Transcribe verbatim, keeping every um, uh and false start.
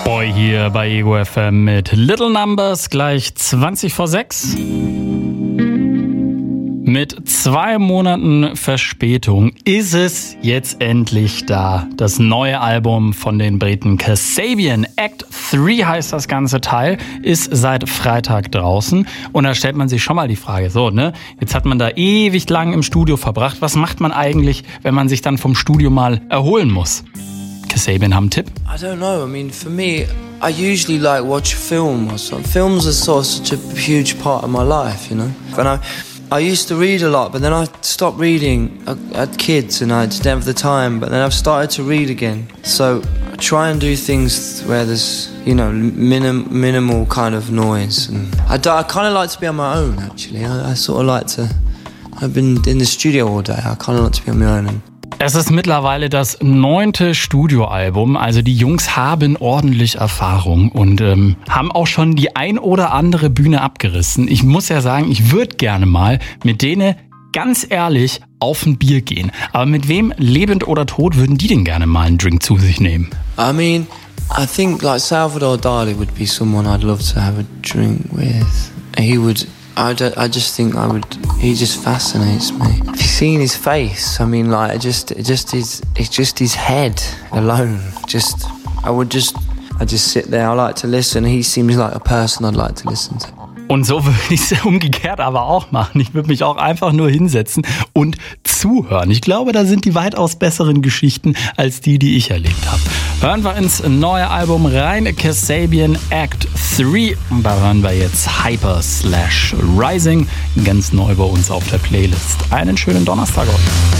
Boy hier bei Ego F M mit Little Numbers, gleich zwanzig vor sechs. Mit zwei Monaten Verspätung ist es jetzt endlich da. Das neue Album von den Briten Kasabian, Act drei heißt das ganze Teil, ist seit Freitag draußen. Und da stellt man sich schon mal die Frage, so, ne? Jetzt hat man da ewig lang im Studio verbracht. Was macht man eigentlich, wenn man sich dann vom Studio mal erholen muss? Kasabian haben einen Tipp? I don't know. I mean, for me, I usually like watch a film or something. Films are sort of such a huge part of my life, you know. And I, I used to read a lot, but then I stopped reading. I had kids and I didn't have the time, but then I've started to read again. So I try and do things where there's, you know, minim, minimal kind of noise. And I, I kind of like to be on my own, actually. I, I sort of like to. I've been in the studio all day. I kind of like to be on my own. And, Es ist mittlerweile das neunte Studioalbum, also die Jungs haben ordentlich Erfahrung und ähm, haben auch schon die ein oder andere Bühne abgerissen. Ich muss ja sagen, ich würde gerne mal mit denen ganz ehrlich auf ein Bier gehen. Aber mit wem, lebend oder tot, würden die denn gerne mal einen Drink zu sich nehmen? I mean, I think like Salvador Dali would be someone I'd love to have a drink with. He would... I, I just think I would. He just fascinates me. Have you seen his face? I mean, like, just, just his, it's just his head alone. Just, I would just, I just sit there. I like to listen. He seems like a person I'd like to listen to. Und so würde ich es umgekehrt aber auch machen. Ich würde mich auch einfach nur hinsetzen und zuhören. Ich glaube, da sind die weitaus besseren Geschichten als die, die ich erlebt habe. Hören wir ins neue Album rein, Kasabian Act drei. Und da hören wir jetzt Hyper slash Rising, ganz neu bei uns auf der Playlist. Einen schönen Donnerstag euch.